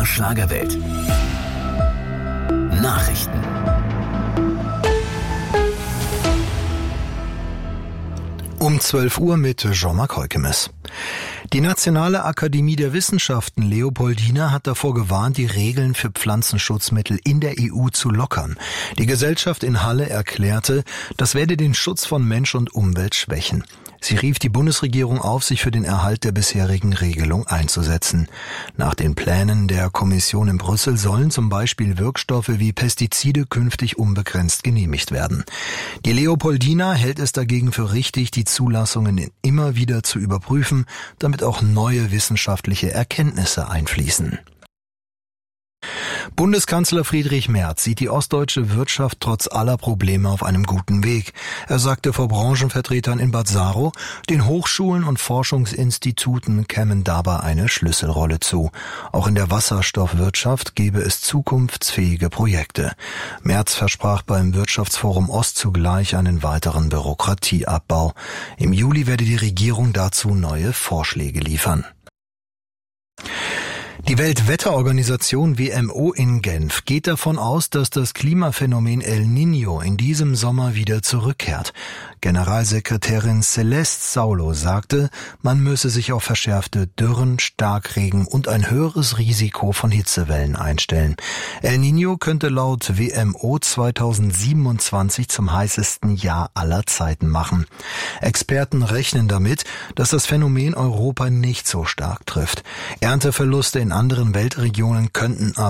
Schlagerwelt. Nachrichten. Um 12 Uhr mit Jean-Marc Heukemes. Die Nationale Akademie der Wissenschaften Leopoldina hat davor gewarnt, die Regeln für Pflanzenschutzmittel in der EU zu lockern. Die Gesellschaft in Halle erklärte, das werde den Schutz von Mensch und Umwelt schwächen. Sie rief die Bundesregierung auf, sich für den Erhalt der bisherigen Regelung einzusetzen. Nach den Plänen der Kommission in Brüssel sollen zum Beispiel Wirkstoffe wie Pestizide künftig unbegrenzt genehmigt werden. Die Leopoldina hält es dagegen für richtig, die Zulassungen immer wieder zu überprüfen, damit auch neue wissenschaftliche Erkenntnisse einfließen. Bundeskanzler Friedrich Merz sieht die ostdeutsche Wirtschaft trotz aller Probleme auf einem guten Weg. Er sagte vor Branchenvertretern in Bad Saro, den Hochschulen und Forschungsinstituten kämen dabei eine Schlüsselrolle zu. Auch in der Wasserstoffwirtschaft gebe es zukunftsfähige Projekte. Merz versprach beim Wirtschaftsforum Ost zugleich einen weiteren Bürokratieabbau. Im Juli werde die Regierung dazu neue Vorschläge liefern. Die Weltwetterorganisation WMO in Genf geht davon aus, dass das Klimaphänomen El Niño in diesem Sommer wieder zurückkehrt. Generalsekretärin Celeste Saulo sagte, man müsse sich auf verschärfte Dürren, Starkregen und ein höheres Risiko von Hitzewellen einstellen. El Niño könnte laut WMO 2027 zum heißesten Jahr aller Zeiten machen. Experten rechnen damit, dass das Phänomen Europa nicht so stark trifft. Ernteverluste in anderen Weltregionen könnten